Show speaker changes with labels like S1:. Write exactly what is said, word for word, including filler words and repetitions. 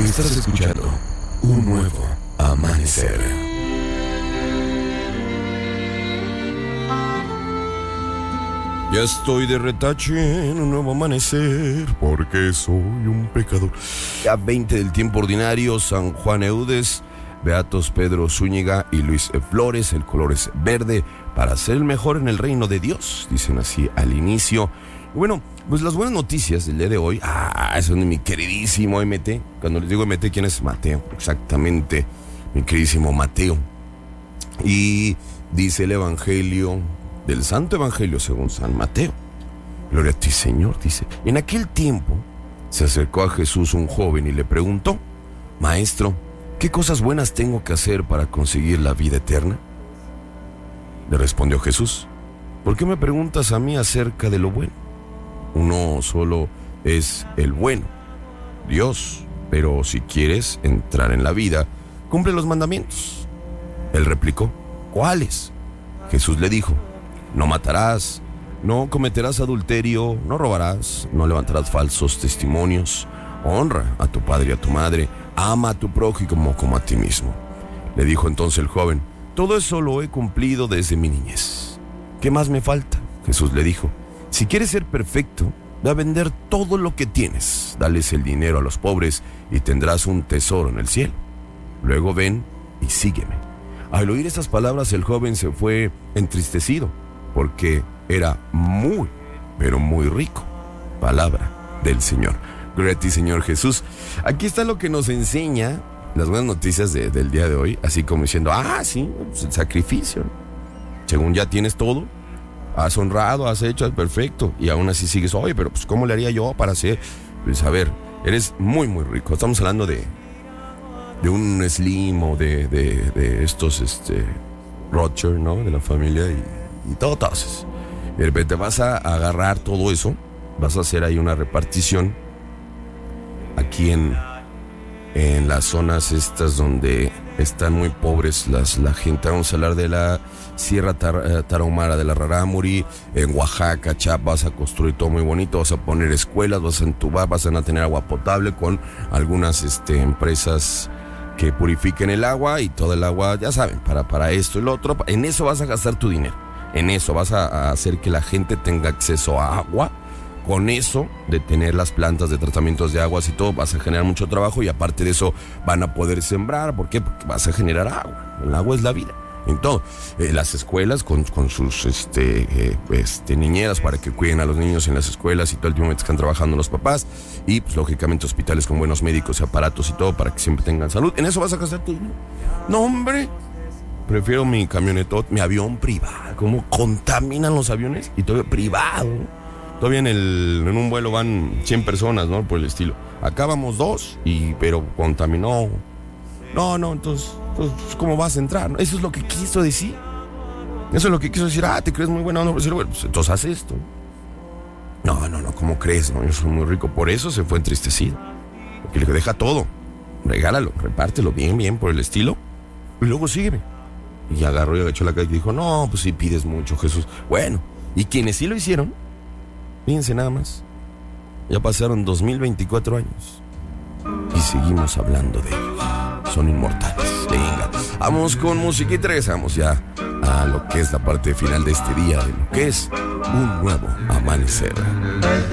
S1: Estás escuchando Un Nuevo Amanecer. Ya estoy de retache en un nuevo amanecer, porque soy un pecador. Ya veinte del tiempo ordinario, San Juan Eudes, Beatos Pedro Zúñiga y Luis Flores. El color es verde para ser el mejor en el reino de Dios, dicen así al inicio. Y bueno, pues las buenas noticias del día de hoy, ah, son de mi queridísimo M T. Cuando les digo M T, ¿quién es? Mateo, exactamente, mi queridísimo Mateo. Y dice el Evangelio, del Santo Evangelio según San Mateo. Gloria a ti, Señor, dice. En aquel tiempo se acercó a Jesús un joven y le preguntó: Maestro, ¿qué cosas buenas tengo que hacer para conseguir la vida eterna? Le respondió Jesús: ¿por qué me preguntas a mí acerca de lo bueno? Uno solo es el bueno, Dios. Pero si quieres entrar en la vida, cumple los mandamientos. Él replicó: ¿cuáles? Jesús le dijo: no matarás, no cometerás adulterio, no robarás, no levantarás falsos testimonios, honra a tu padre y a tu madre, ama a tu prójimo como a ti mismo. Le dijo entonces el joven: todo eso lo he cumplido desde mi niñez. ¿Qué más me falta? Jesús le dijo: si quieres ser perfecto, ve a vender todo lo que tienes, dales el dinero a los pobres y tendrás un tesoro en el cielo. Luego ven y sígueme. Al oír estas palabras, el joven se fue entristecido, porque era muy, pero muy rico. Palabra del Señor. Gloria a ti, Señor Jesús. Aquí está lo que nos enseña las buenas noticias de, del día de hoy, así como diciendo: ah, sí, pues el sacrificio. Según ya tienes todo, has honrado, has hecho, perfecto, y aún así sigues: oye, pero pues ¿cómo le haría yo para hacer? Pues a ver, eres muy, muy rico. Estamos hablando de de un Slim o de, de, de estos, este, Rothschild, ¿no? De la familia y, y todo, entonces. De repente vas a agarrar todo eso, vas a hacer ahí una repartición aquí en, en las zonas estas donde están muy pobres las, la gente. Vamos a hablar de la Sierra Tar, Tarahumara, de la Rarámuri, en Oaxaca, Chiapas. Vas a construir todo muy bonito, vas a poner escuelas, vas a entubar, vas a tener agua potable con algunas este, empresas que purifiquen el agua y todo el agua, ya saben, para, para esto y lo otro. En eso vas a gastar tu dinero, en eso vas a, a hacer que la gente tenga acceso a agua. Con eso, de tener las plantas de tratamientos de aguas y todo, vas a generar mucho trabajo, y aparte de eso van a poder sembrar. ¿Por qué? Porque vas a generar agua. El agua es la vida. En todo. Eh, las escuelas con, con sus este, eh, este, niñeras para que cuiden a los niños en las escuelas y todo el tiempo que están trabajando los papás. Y pues lógicamente hospitales con buenos médicos y aparatos y todo para que siempre tengan salud. En eso vas a gastar tu dinero. No, hombre. Prefiero mi camionetot, mi avión privado. ¿Cómo contaminan los aviones? Y todo privado. Todavía en, el, en un vuelo van cien personas, ¿no? Por el estilo. Acá vamos dos, y, pero contaminó. No, no, entonces, entonces, ¿cómo vas a entrar? Eso es lo que quiso decir. Eso es lo que quiso decir. Ah, ¿te crees muy buena? No, pues, entonces haz esto. No, no, no, ¿cómo crees? No, yo soy muy rico. Por eso se fue entristecido. Porque le deja todo. Regálalo, repártelo bien, bien, por el estilo. Y luego sígueme. Y agarró y agachó la cara y dijo: no, pues si pides mucho, Jesús. Bueno, y quienes sí lo hicieron, fíjense nada más, ya pasaron dos mil veinticuatro años y seguimos hablando de ellos. Son inmortales. Venga, vamos con música y regresamos ya a lo que es la parte final de este día, de lo que es un nuevo amanecer.